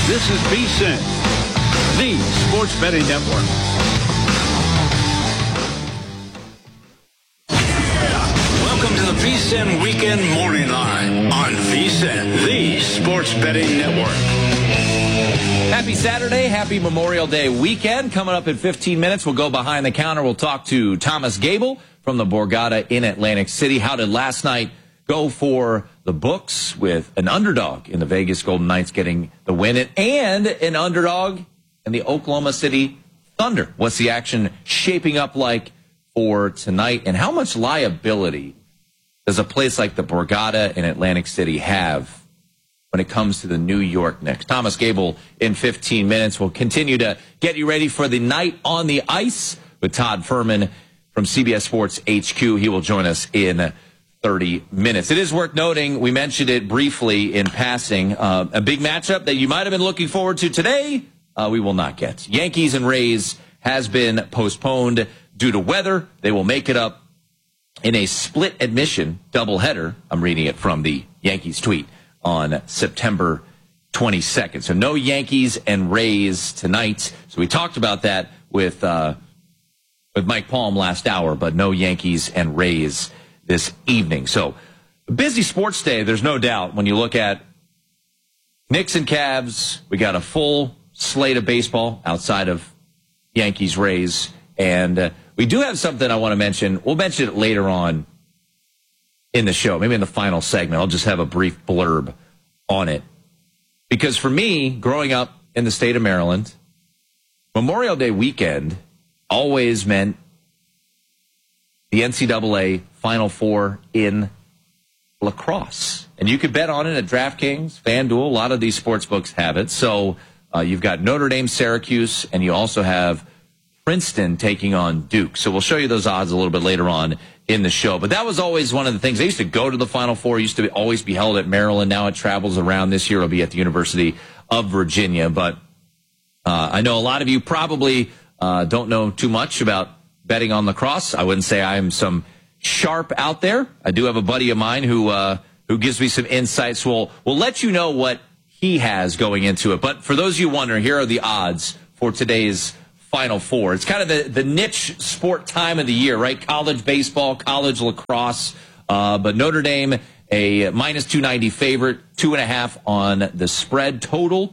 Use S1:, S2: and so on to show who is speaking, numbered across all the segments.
S1: This is VSiN, the Sports Betting Network. Welcome to the VSiN Weekend Morning Line on VSiN, the Sports Betting Network.
S2: Happy Saturday, happy Memorial Day weekend. Coming up in 15 minutes, we'll go behind the counter. We'll talk to Thomas Gable from the Borgata in Atlantic City. How did last night go for the books with an underdog in the Vegas Golden Knights getting the win and an underdog in the Oklahoma City Thunder? What's the action shaping up like for tonight? And how much liability does a place like the Borgata in Atlantic City have when it comes to the New York Knicks? Thomas Gable in 15 minutes. We'll continue to get you ready for the night on the ice with Todd Furman from CBS Sports HQ. He will join us in 30 minutes. It is worth noting, we mentioned it briefly in passing, a big matchup that you might have been looking forward to today, we will not get. Yankees and Rays has been postponed due to weather. They will make it up in a split admission doubleheader. I'm reading it from the Yankees tweet on September 22nd. So no Yankees and Rays tonight. So we talked about that with Mike Palm last hour, but no Yankees and Rays this evening. So a busy sports day, there's no doubt. When you look at Knicks and Cavs, we got a full slate of baseball outside of Yankees, Rays. And we do have something I want to mention. We'll mention it later on in the show, maybe in the final segment. I'll just have a brief blurb on it. Because for me, growing up in the state of Maryland, Memorial Day weekend always meant the NCAA Final Four in lacrosse. And you could bet on it at DraftKings, FanDuel. A lot of these sports books have it. So you've got Notre Dame, Syracuse, and you also have Princeton taking on Duke. So we'll show you those odds a little bit later on in the show. But that was always one of the things. They used to go to the Final Four. It used to always be held at Maryland. Now it travels around. This year it'll be at the University of Virginia. But I know a lot of you probably don't know too much about betting on lacrosse. I wouldn't say I'm some sharp out there. I do have a buddy of mine who gives me some insights. We'll let you know what he has going into it. But for those of you wondering, here are the odds for today's Final Four. It's kind of the niche sport time of the year, right? College baseball, college lacrosse. But Notre Dame, a minus 290 favorite, 2.5 on the spread. Total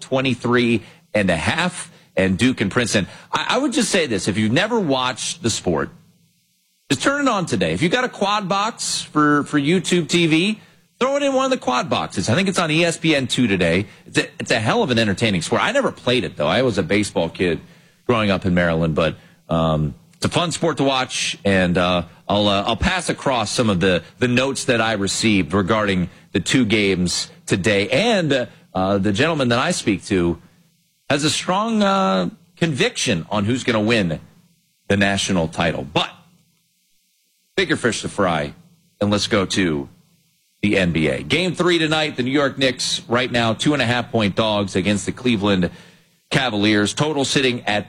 S2: 23.5. And Duke and Princeton. I would just say this. If you've never watched the sport, just turn it on today. If you've got a quad box for YouTube TV, throw it in one of the quad boxes. I think it's on ESPN2 today. It's a hell of an entertaining sport. I never played it, though. I was a baseball kid growing up in Maryland. But it's a fun sport to watch. And I'll pass across some of the notes that I received regarding the two games today. And the gentleman that I speak to has a strong conviction on who's going to win the national title. But bigger fish to fry, and let's go to the NBA. Game 3 tonight, the New York Knicks right now 2.5-point dogs against the Cleveland Cavaliers. Total sitting at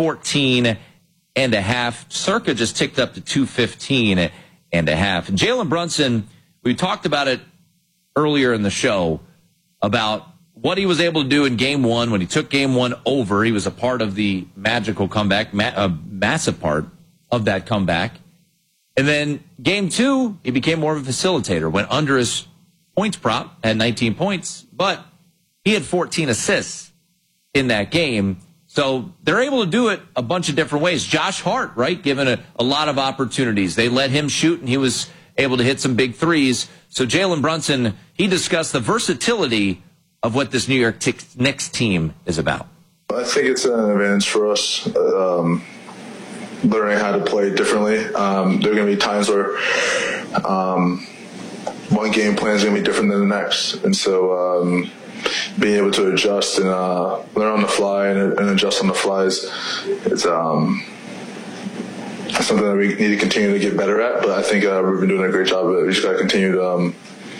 S2: 214.5. Circa just ticked up to 215.5. And Jalen Brunson, we talked about it earlier in the show about what he was able to do in Game 1 when he took Game 1 over. He was a part of the magical comeback, a massive part of that comeback. And then Game 2, he became more of a facilitator, went under his points prop, had 19 points, but he had 14 assists in that game. So they're able to do it a bunch of different ways. Josh Hart, right, given a lot of opportunities. They let him shoot, and he was able to hit some big threes. So Jalen Brunson, he discussed the versatility of what this New York Knicks team is about.
S3: I think it's an advantage for us, learning how to play differently. There are going to be times where one game plan is going to be different than the next. And so being able to adjust and learn on the fly and adjust on the flies, it's something that we need to continue to get better at. But I think we've been doing a great job of it. We just got to continue to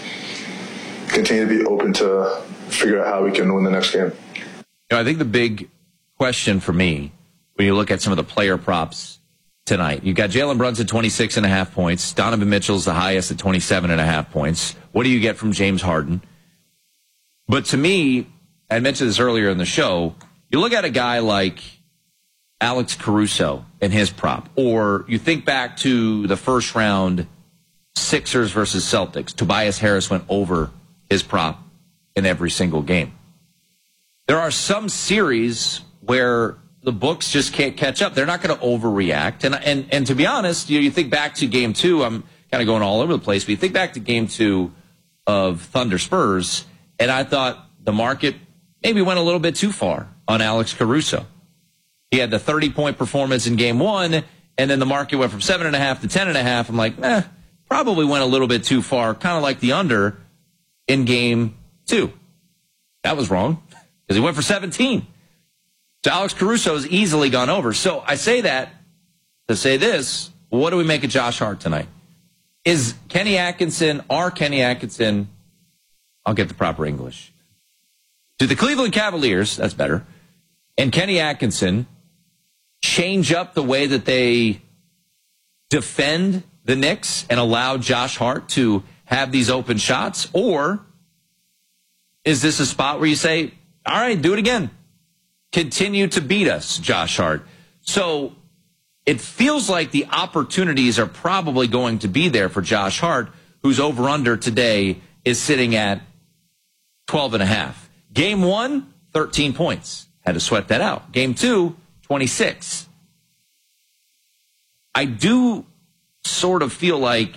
S3: be open to figure out how we can win the next game.
S2: I think the big question for me, when you look at some of the player props tonight, you got Jalen Brunson 26.5 points. Donovan Mitchell's the highest at 27.5 points. What do you get from James Harden? But to me, I mentioned this earlier in the show, you look at a guy like Alex Caruso and his prop, or you think back to the first round Sixers versus Celtics. Tobias Harris went over his prop in every single game. There are some series where the books just can't catch up. They're not going to overreact. And to be honest, you think back to game 2, I'm kind of going all over the place, but you think back to game 2 of Thunder Spurs, and I thought the market maybe went a little bit too far on Alex Caruso. He had the 30-point performance in game 1, and then the market went from 7.5 to 10.5. I'm like, probably went a little bit too far, kind of like the under in game 2. That was wrong, because he went for 17. So Alex Caruso has easily gone over. So I say that to say this, what do we make of Josh Hart tonight? Is Kenny Atkinson, I'll get the proper English. Do the Cleveland Cavaliers, that's better, and Kenny Atkinson change up the way that they defend the Knicks and allow Josh Hart to have these open shots? Or is this a spot where you say, all right, do it again. Continue to beat us, Josh Hart. So it feels like the opportunities are probably going to be there for Josh Hart, whose over-under today is sitting at 12.5. Game 1, 13 points. Had to sweat that out. Game 2, 26. I do sort of feel like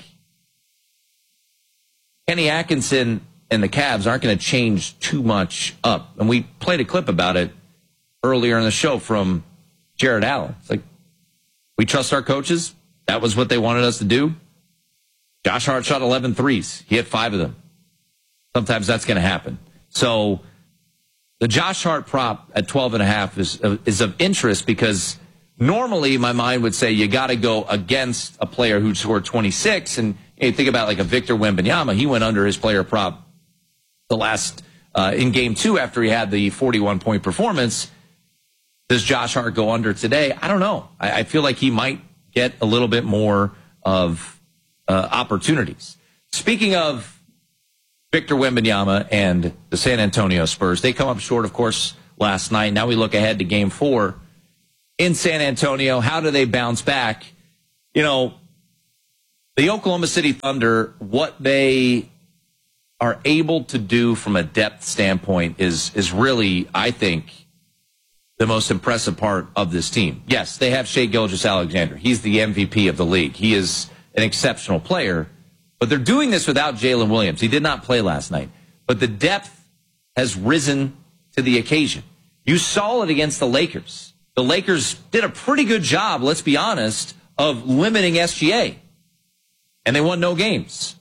S2: Kenny Atkinson and the Cavs aren't going to change too much up. And we played a clip about it earlier in the show from Jared Allen. It's like, we trust our coaches. That was what they wanted us to do. Josh Hart shot 11 threes. He hit 5 of them. Sometimes that's going to happen. So the Josh Hart prop at 12.5 is of interest, because normally my mind would say you got to go against a player who scored 26. And you think about like a Victor Wembanyama. He went under his player prop the last in game 2 after he had the 41-point performance. Does Josh Hart go under today? I don't know. I feel like he might get a little bit more of opportunities. Speaking of Victor Wembanyama and the San Antonio Spurs, they come up short, of course, last night. Now we look ahead to game 4 in San Antonio. How do they bounce back? You know, the Oklahoma City Thunder, what they are able to do from a depth standpoint is really, I think, the most impressive part of this team. Yes, they have Shai Gilgeous-Alexander. He's the MVP of the league. He is an exceptional player. But they're doing this without Jalen Williams. He did not play last night. But the depth has risen to the occasion. You saw it against the Lakers. The Lakers did a pretty good job, let's be honest, of limiting SGA. And they won no games.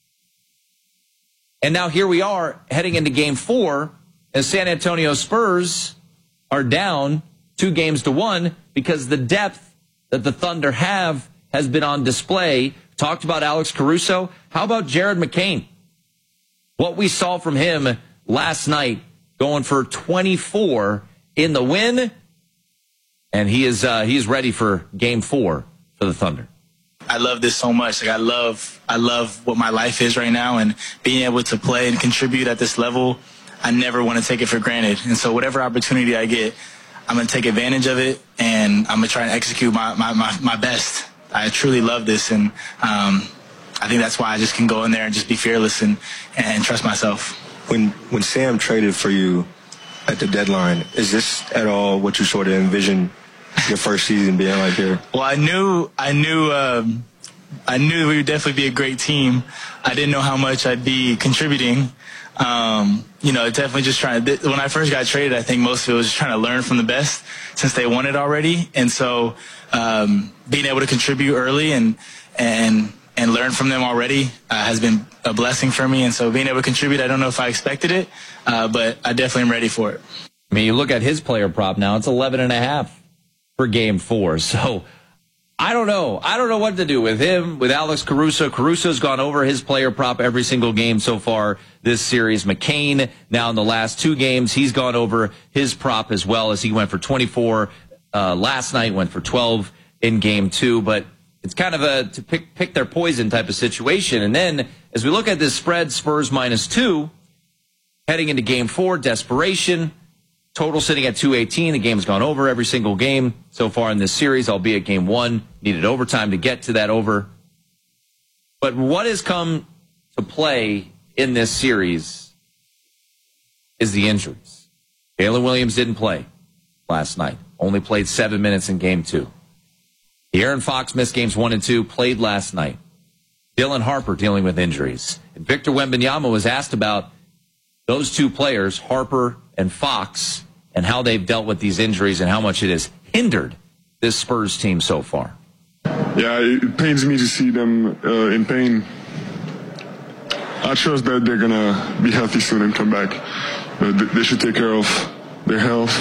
S2: And now here we are heading into game 4, and San Antonio Spurs are down 2-1 because the depth that the Thunder have has been on display. Talked about Alex Caruso. How about Jared McCain? What we saw from him last night, going for 24 in the win, and he is ready for game 4 for the Thunder.
S4: I love this so much. Like I love what my life is right now, and being able to play and contribute at this level, I never want to take it for granted. And so whatever opportunity I get, I'm going to take advantage of it, and I'm going to try and execute my best. I truly love this, and I think that's why I just can go in there and just be fearless and trust myself.
S5: When Sam traded for you at the deadline, is this at all what you sort of envisioned your first season being like here?
S4: Well, I knew we would definitely be a great team. I didn't know how much I'd be contributing. Definitely just trying to, when I first got traded, I think most of it was just trying to learn from the best since they won it already. And so, being able to contribute early and learn from them already, has been a blessing for me. And so being able to contribute, I don't know if I expected it, but I definitely am ready for it.
S2: I mean, you look at his player prop now, it's 11.5 for game 4. So I don't know. I don't know what to do with him, with Alex Caruso. Caruso's gone over his player prop every single game so far this series. McCain, now in the last 2 games, he's gone over his prop as well, as he went for 24 last night, went for 12 in game 2. But it's kind of a to pick their poison type of situation. And then as we look at this spread, Spurs -2, heading into Game 4, desperation. Total sitting at 218. The game's gone over every single game so far in this series, albeit Game 1 needed overtime to get to that over. But what has come to play in this series is the injuries. Jalen Williams didn't play last night. Only played 7 minutes in Game 2. De'Aaron Fox missed Games 1 and 2, played last night. Dylan Harper dealing with injuries. And Victor Wembanyama was asked about those two players, Harper and Fox, and how they've dealt with these injuries and how much it has hindered this Spurs team so far.
S6: Yeah, it pains me to see them in pain. I trust that they're going to be healthy soon and come back. They should take care of their health.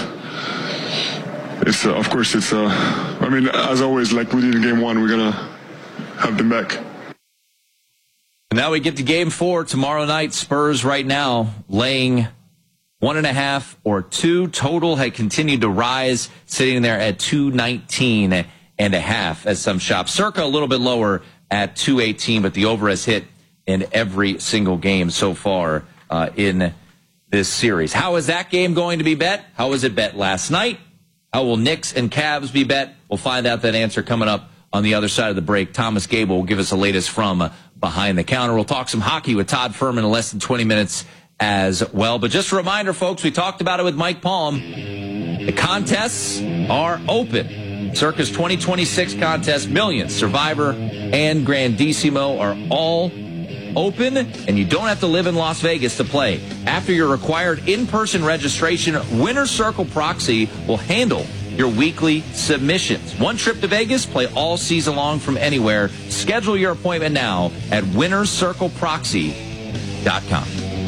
S6: Of course, as always, like we did in Game 1, we're going to have them back.
S2: And now we get to Game 4 tomorrow night. Spurs right now laying 1.5 or 2. Total had continued to rise, sitting there at 219.5 as some shops. Circa a little bit lower at 218, but the over has hit in every single game so far in this series. How is that game going to be bet? How was it bet last night? How will Knicks and Cavs be bet? We'll find out that answer coming up on the other side of the break. Thomas Gable will give us the latest from behind the counter. We'll talk some hockey with Todd Furman in less than 20 minutes as well. But just a reminder, folks, we talked about it with Mike Palm. The contests are open. Circa's 2026 contest, Millions, Survivor, and Grandissimo are all open, and you don't have to live in Las Vegas to play. After your required in-person registration, Winner's Circle Proxy will handle your weekly submissions. One trip to Vegas, play all season long from anywhere. Schedule your appointment now at winnerscircleproxy.com.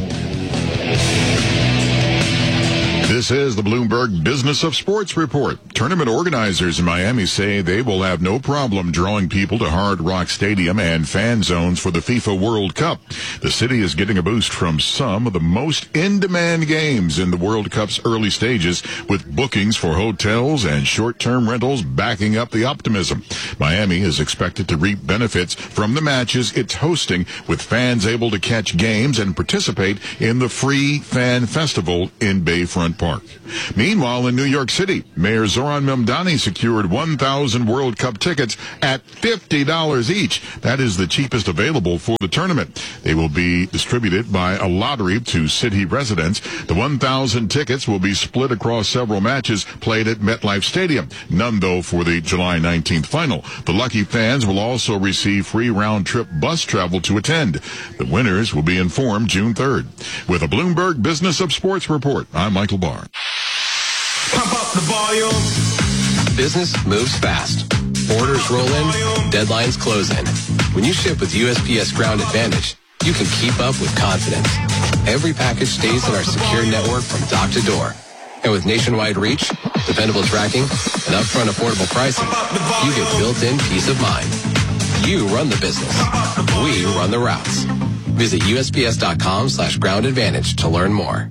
S7: This is the Bloomberg Business of Sports Report. Tournament organizers in Miami say they will have no problem drawing people to Hard Rock Stadium and fan zones for the FIFA World Cup. The city is getting a boost from some of the most in-demand games in the World Cup's early stages, with bookings for hotels and short-term rentals backing up the optimism. Miami is expected to reap benefits from the matches it's hosting, with fans able to catch games and participate in the free fan festival in Bayfront Park. Meanwhile, in New York City, Mayor Zoran Mamdani secured 1,000 World Cup tickets at $50 each. That is the cheapest available for the tournament. They will be distributed by a lottery to city residents. The 1,000 tickets will be split across several matches played at MetLife Stadium. None, though, for the July 19th final. The lucky fans will also receive free round-trip bus travel to attend. The winners will be informed June 3rd. With a Bloomberg Business of Sports report, I'm Michael Barr.
S1: Pump up the volume.
S8: Business moves fast. Orders roll in, deadlines close in. When you ship with USPS Ground Advantage, you can keep up with confidence. Every package stays in our secure network from dock to door. And with nationwide reach, dependable tracking, and upfront affordable pricing, you get built-in peace of mind. You run the business. We run the routes. Visit USPS.com/Ground Advantage to learn more.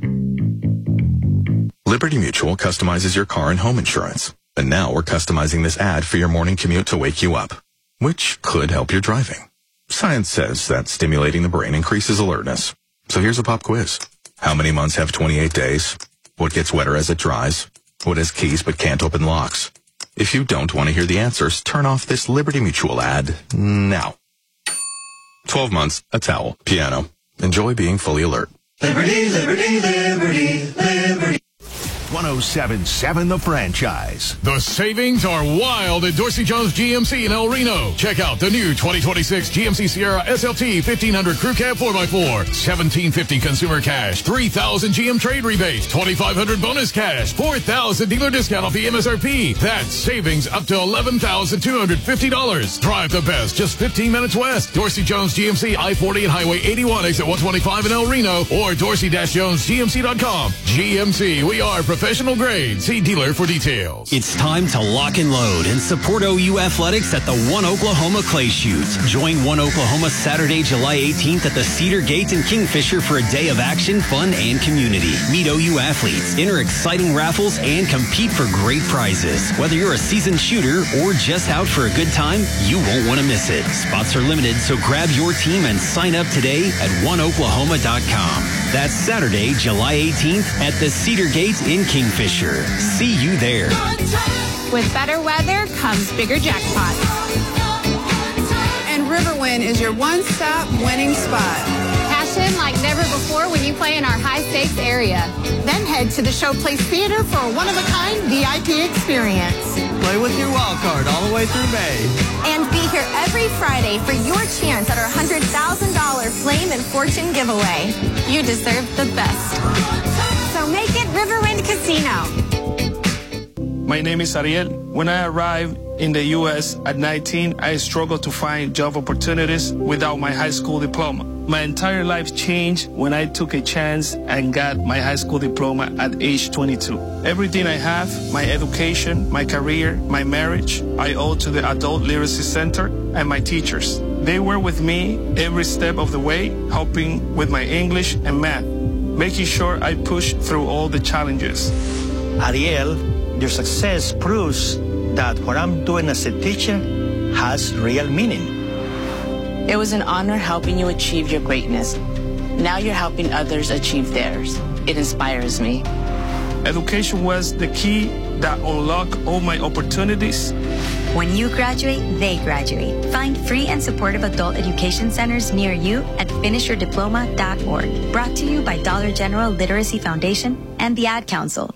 S9: Liberty Mutual customizes your car and home insurance. And now we're customizing this ad for your morning commute to wake you up, which could help your driving. Science says that stimulating the brain increases alertness. So here's a pop quiz. How many months have 28 days? What gets wetter as it dries? What has keys but can't open locks? If you don't want to hear the answers, turn off this Liberty Mutual ad now. 12 months, a towel, piano. Enjoy being fully alert.
S1: Liberty, liberty, liberty, liberty.
S10: 107.7 The Franchise.
S11: The savings are wild at Dorsey Jones GMC in El Reno. Check out the new 2026 GMC Sierra SLT 1500 Crew Cab 4x4. $1,750 consumer cash. $3,000 GM trade rebate. $2,500 bonus cash. $4,000 dealer discount off the MSRP. That's savings up to $11,250. Drive the best just 15 minutes west. Dorsey Jones GMC I-40 and Highway 81 exit 125 in El Reno, or dorsey-jonesgmc.com. GMC, we are professional grade. See dealer for details.
S12: It's time to lock and load and support OU Athletics at the One Oklahoma Clay Shoot. Join One Oklahoma Saturday, July 18th at the Cedar Gate in Kingfisher for a day of action, fun, and community. Meet OU athletes, enter exciting raffles, and compete for great prizes. Whether you're a seasoned shooter or just out for a good time, you won't want to miss it. Spots are limited, so grab your team and sign up today at oneoklahoma.com. That's Saturday, July 18th at the Cedar Gate in Kingfisher. See you there.
S13: With better weather comes bigger jackpots.
S14: And Riverwind is your one-stop winning spot.
S13: Cash in like never before when you play in our high-stakes area.
S14: Then head to the Showplace Theater for a one-of-a-kind VIP experience.
S15: Play with your wild card all the way through May.
S16: And be here every Friday for your chance at our $100,000 Flame and Fortune giveaway.
S13: You deserve the best.
S16: So make it Riverwind Casino.
S17: My name is Ariel. When I arrived in the U.S. at 19, I struggled to find job opportunities without my high school diploma. My entire life changed when I took a chance and got my high school diploma at age 22. Everything I have, my education, my career, my marriage, I owe to the Adult Literacy Center and my teachers. They were with me every step of the way, helping with my English and math, making sure I pushed through all the challenges.
S18: Ariel, your success proves that what I'm doing as a teacher has real meaning.
S19: It was an honor helping you achieve your greatness. Now you're helping others achieve theirs. It inspires me.
S17: Education was the key that unlocked all my opportunities.
S20: When you graduate, they graduate. Find free and supportive adult education centers near you at finishyourdiploma.org. Brought to you by Dollar General Literacy Foundation and the Ad Council.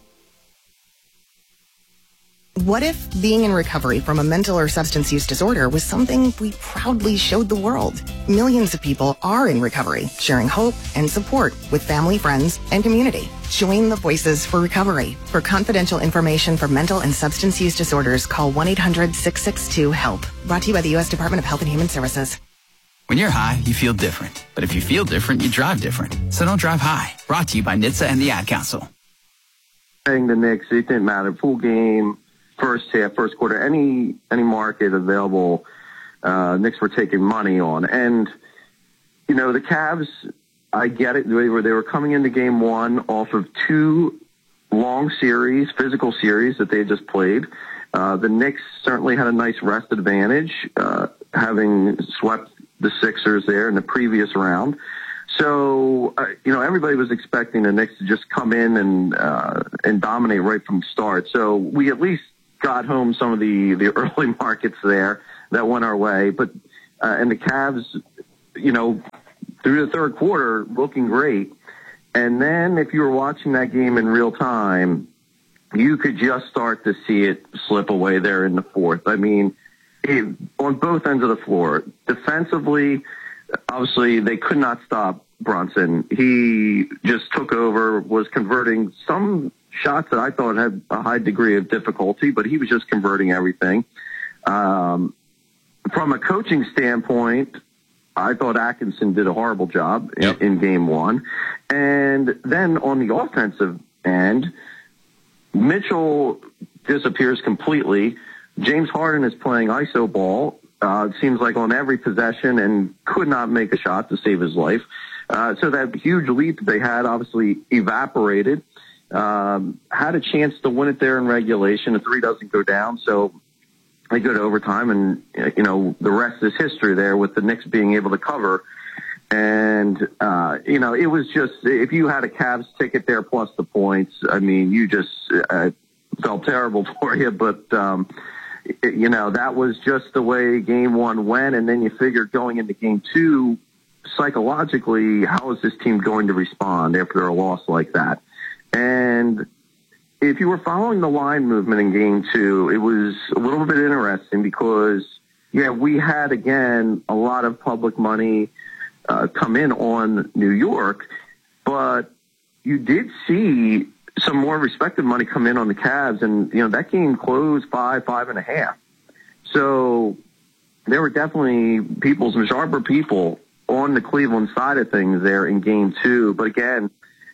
S21: What if being in recovery from a mental or substance use disorder was something we proudly showed the world? Millions of people are in recovery, sharing hope and support with family, friends, and community. Join the Voices for Recovery. For confidential information for mental and substance use disorders, call 1-800-662-HELP. Brought to you by the U.S. Department of Health and Human Services.
S22: When you're high, you feel different. But if you feel different, you drive different. So don't drive high. Brought to you by NHTSA and the Ad Council.
S23: Playing the Knicks, it didn't matter. Full game. First half, first quarter, any market available, Knicks were taking money on. And, you know, the Cavs, I get it. They were coming into game one off of two long series, physical series that they had just played. The Knicks certainly had a nice rest advantage, having swept the Sixers there in the previous round. So, you know, everybody was expecting the Knicks to just come in and dominate right from the start. So we at least got home some of the early markets there that went our way. But, and the Cavs, you know, through the third quarter, looking great. And then if you were watching that game in real time, you could just start to see it slip away there in the fourth. I mean, on both ends of the floor. Defensively, obviously, they could not stop Brunson. He just took over, was converting some shots that I thought had a high degree of difficulty, but he was just converting everything. From a coaching standpoint, I thought Atkinson did a horrible job in game one. And then on the offensive end, Mitchell disappears completely. James Harden is playing iso ball. It seems like on every possession and could not make a shot to save his life. So that huge lead that they had obviously evaporated. Had a chance to win it there in regulation. The three doesn't go down, so they go to overtime, and, you know, the rest is history there with the Knicks being able to cover. And, you know, it was just, if you had a Cavs ticket there plus the points, I mean, you just felt terrible for you, but, you know, that was just the way game one went. And then you figured going into game two, psychologically, how is this team going to respond after a loss like that? And if you were following the line movement in game two, it was a little bit interesting because, yeah, we had, again, a lot of public money come in on New York, but you did see some more respected money come in on the Cavs, and, you know, that game closed 5.5. So there were definitely sharper people on the Cleveland side of things there in game two. But again,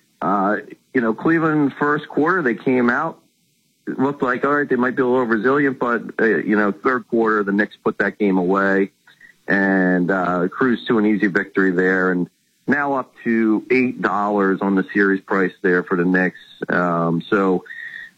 S23: you know, Cleveland first quarter, they came out, it looked like, all right, they might be a little resilient, but, you know, third quarter, the Knicks put that game away and cruised to an easy victory there. And now up to $8 on the series price there for the Knicks. So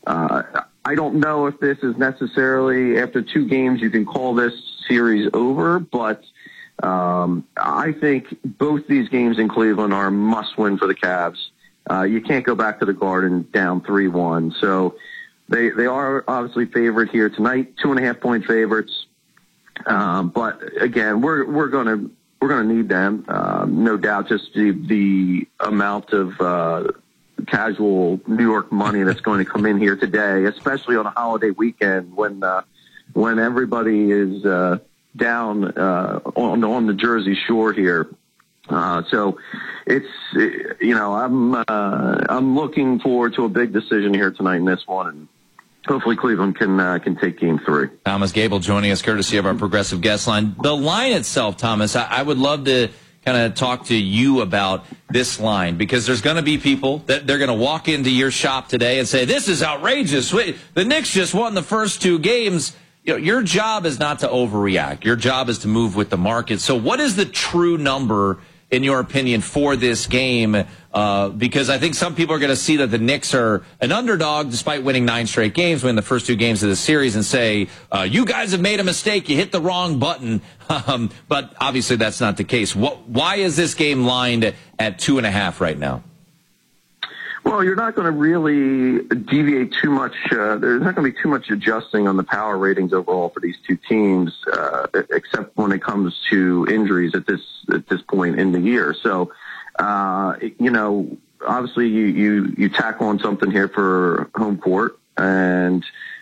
S23: I don't know if this is necessarily, after two games, you can call this series over, but I think both these games in Cleveland are a must-win for the Cavs. You can't go back to the Garden down 3-1. So they are obviously favored here tonight, 2.5-point favorites. But again, we're gonna need them, no doubt. Just the amount of casual New York money that's going to come in here today, especially on a holiday weekend when everybody is down on the Jersey Shore here. So it's I'm looking forward to a big decision here tonight in this one, and hopefully Cleveland can take Game 3.
S2: Thomas Gable joining us courtesy of our Progressive Guest Line. The line itself, Thomas, I would love to kind of talk to you about this line, because there's going to be people that they're going to walk into your shop today and say, this is outrageous. The Knicks just won the first 2 games. Your job is not to overreact. Your job is to move with the market. So what is the true number, in your opinion, for this game? Because I think some people are going to see that the Knicks are an underdog despite winning 9 straight games, win the first 2 games of the series, and say, you guys have made a mistake. You hit the wrong button. But obviously that's not the case. Why is this game lined at 2.5 right now?
S23: Well, you're not going to really deviate too much. There's not going to be too much adjusting on the power ratings overall for these 2 teams, except when it comes to injuries at this point in the year. So, obviously you tack on something here for home court, and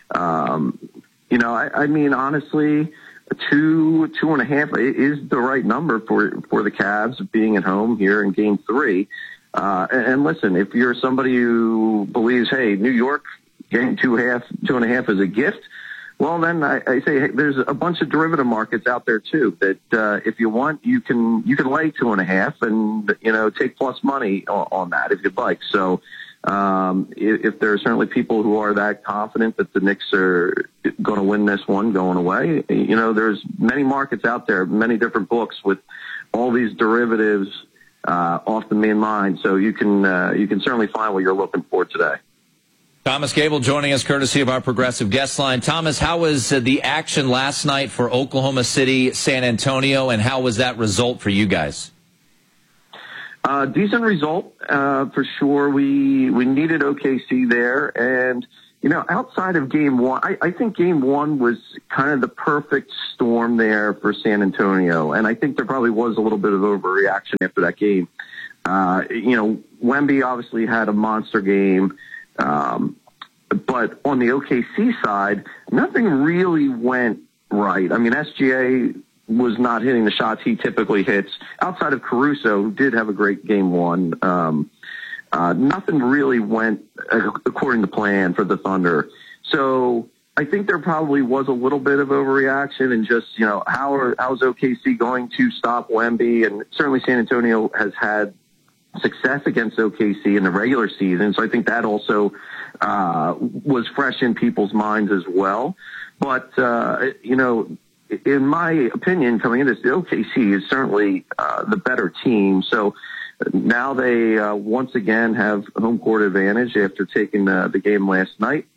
S23: I mean, honestly, 2.5 is the right number for the Cavs being at home here in Game 3. And listen, if you're somebody who believes, hey, New York getting 2.5 is a gift, well, then I say, hey, there's a bunch of derivative markets out there too that if you want, you can lay 2.5 and take plus money on that if you'd like. So if there are certainly people who are that confident that the Knicks are going to win this one going away, there's many markets out there, many different books with all these derivatives off the main line, so you can certainly find what you're looking for today.
S2: Thomas Gable joining us courtesy of our Progressive Guest Line. Thomas, how was the action last night for Oklahoma City, San Antonio, and how was that result for you guys?
S23: Decent result for sure. We needed OKC there, and outside of Game 1, I think Game 1 was kind of the perfect storm there for San Antonio, and I think there probably was a little bit of overreaction after that game. Wemby obviously had a monster game, but on the OKC side, nothing really went right. I mean, SGA was not hitting the shots he typically hits. Outside of Caruso, who did have a great Game 1, nothing really went according to plan for the Thunder. So I think there probably was a little bit of overreaction and just, how's OKC going to stop Wemby? And certainly San Antonio has had success against OKC in the regular season. So I think that also was fresh in people's minds as well. But, in my opinion, coming into this, the OKC is certainly the better team. So now they once again have home court advantage after taking the game last night.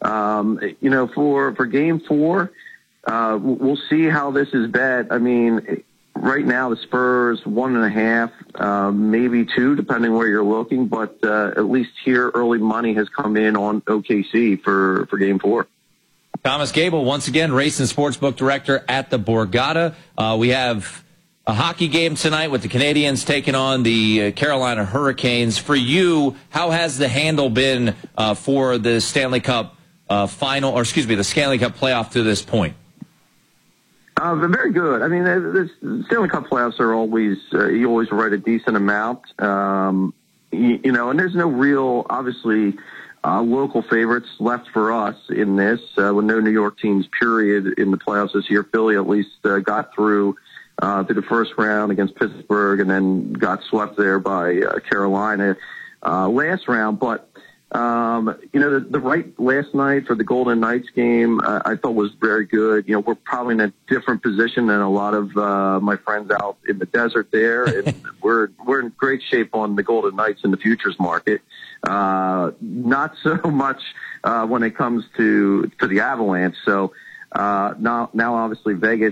S23: For Game 4, we'll see how this is bet. I mean, right now the Spurs 1.5, maybe 2, depending where you're looking. But at least here, early money has come in on OKC for Game 4.
S2: Thomas Gable, once again, race and sportsbook director at the Borgata. We have a hockey game tonight with the Canadiens taking on the Carolina Hurricanes. For you, how has the handle been for the Stanley Cup the Stanley Cup playoff to this point?
S23: Very good. I mean, the Stanley Cup playoffs are always, you always write a decent amount. And there's no real, obviously, local favorites left for us in this, with no New York teams, period, in the playoffs this year. Philly at least got through the first round against Pittsburgh and then got swept there by Carolina last round. But, the right last night for the Golden Knights game, I thought was very good. We're probably in a different position than a lot of my friends out in the desert there. And we're in great shape on the Golden Knights in the futures market. Not so much when it comes to the Avalanche. So now obviously Vegas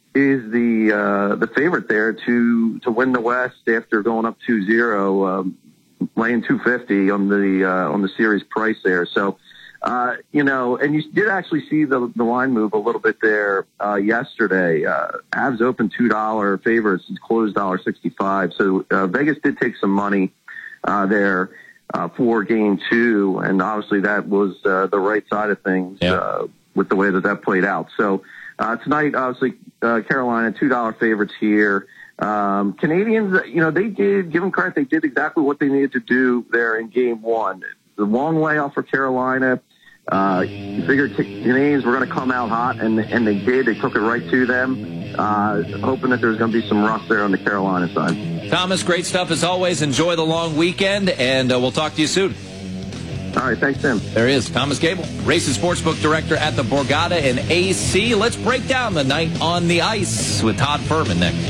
S23: is the favorite there to win the West after going up 2-0, laying 250 on the series price there. So, and you did actually see the line move a little bit there yesterday. Avs opened $2 favorites, it's closed $1.65. So Vegas did take some money there for Game 2, and obviously that was the right side of things with the way that played out. So tonight, obviously, Carolina, $2 favorites here. Canadians, they did, give them credit, they did exactly what they needed to do there in Game 1. The long layoff for Carolina. You figured Canadians were going to come out hot, and they did. They took it right to them, hoping that there's going to be some rust there on the Carolina side.
S2: Thomas, great stuff as always. Enjoy the long weekend, and we'll talk to you soon.
S23: All right, thanks, Tim.
S2: There is Thomas Gable, Races Sportsbook Director at the Borgata in AC. Let's break down the night on the ice with Todd Furman next.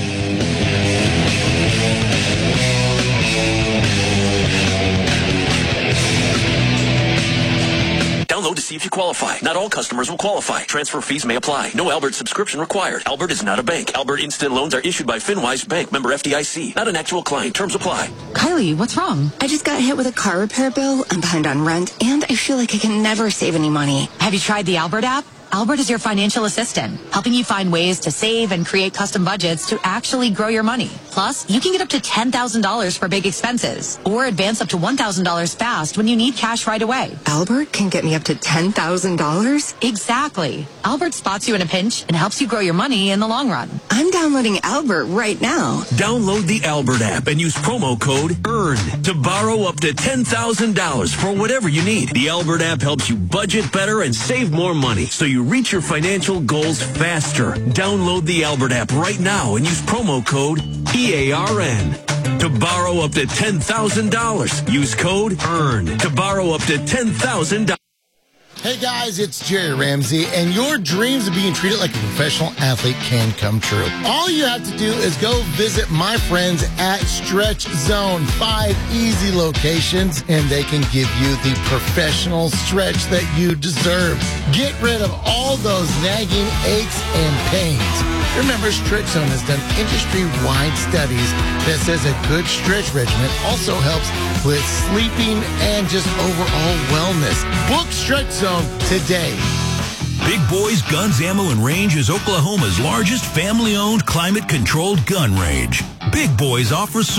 S3: Download to see if you qualify. Not all customers will qualify. Transfer fees may apply. No Albert subscription required. Albert is not a bank. Albert Instant Loans are issued by FinWise Bank, member FDIC. Not an actual client. Terms apply.
S4: Kylie, what's wrong? I just got hit with a car repair bill. I'm behind on rent, and I feel like I can never save any money.
S5: Have you tried the Albert app? Albert is your financial assistant, helping you find ways to save and create custom budgets to actually grow your money. Plus, you can get up to $10,000 for big expenses or advance up to $1,000 fast when you need cash right away.
S4: Albert can get me up to $10,000?
S5: Exactly. Albert spots you in a pinch and helps you grow your money in the long run.
S4: I'm downloading Albert right now.
S24: Download the Albert app and use promo code EARN to borrow up to $10,000 for whatever you need. The Albert app helps you budget better and save more money, so you reach your financial goals faster. Download the Albert app right now and use promo code EARN to borrow up to $10,000. Use code EARN to borrow up to $10,000.
S25: Hey guys, it's Jerry Ramsey, and your dreams of being treated like a professional athlete can come true. All you have to do is go visit my friends at Stretch Zone. 5 easy locations, and they can give you the professional stretch that you deserve. Get rid of all those nagging aches and pains. Remember, Stretch Zone has done industry-wide studies that says a good stretch regimen also helps with sleeping and just overall wellness. Book Stretch Zone today.
S10: Big Boys Guns, Ammo, and Range is Oklahoma's largest family-owned, climate-controlled gun range. Big Boys offers